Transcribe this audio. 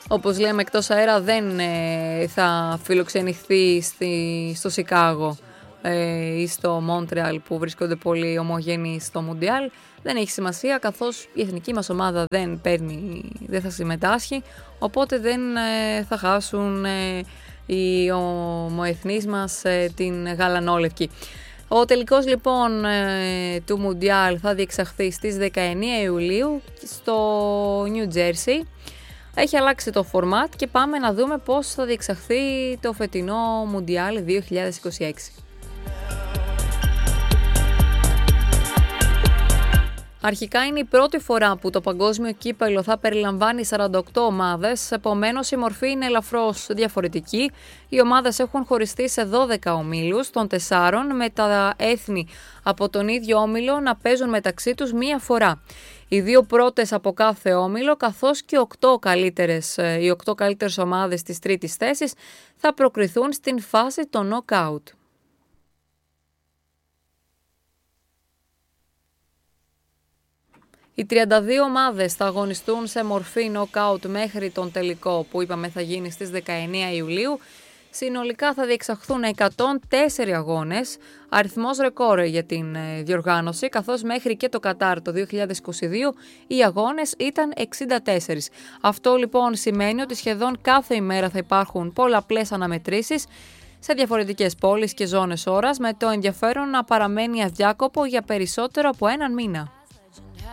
όπως λέμε εκτός αέρα, δεν θα φιλοξενηθεί στο Σικάγο ή στο Μόντρεαλ που βρίσκονται πολύ ομογενείς στο Μουντιάλ. Δεν έχει σημασία, καθώς η εθνική μας ομάδα δεν θα συμμετάσχει, οπότε δεν θα χάσουν οι ομοεθνείς μας την γαλανόλευκη. Ο τελικός λοιπόν του Μουντιάλ θα διεξαχθεί στις 19 Ιουλίου στο Νιου Τζέρσι. Έχει αλλάξει το φορμάτ και πάμε να δούμε πώς θα διεξαχθεί το φετινό Μουντιάλ 2026. Αρχικά είναι η πρώτη φορά που το παγκόσμιο κύπελλο θα περιλαμβάνει 48 ομάδες, επομένως η μορφή είναι ελαφρώς διαφορετική. Οι ομάδες έχουν χωριστεί σε 12 ομίλους των 4, με τα έθνη από τον ίδιο όμιλο να παίζουν μεταξύ τους μία φορά. Οι 2 πρώτες από κάθε όμιλο, καθώς και οι 8 καλύτερες ομάδες της τρίτης θέσης θα προκριθούν στην φάση των νοκάουτ. Οι 32 ομάδες θα αγωνιστούν σε μορφή νοκάουτ μέχρι τον τελικό που είπαμε θα γίνει στις 19 Ιουλίου. Συνολικά θα διεξαχθούν 104 αγώνες, αριθμός ρεκόρ για την διοργάνωση, καθώς μέχρι και το Κατάρ το 2022 οι αγώνες ήταν 64. Αυτό λοιπόν σημαίνει ότι σχεδόν κάθε ημέρα θα υπάρχουν πολλαπλές αναμετρήσεις σε διαφορετικές πόλεις και ζώνες ώρας, με το ενδιαφέρον να παραμένει αδιάκοπο για περισσότερο από έναν μήνα.